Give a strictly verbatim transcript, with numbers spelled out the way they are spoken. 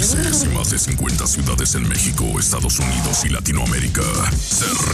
meses y más de cincuenta ciudades en México, Estados Unidos y Latinoamérica. Se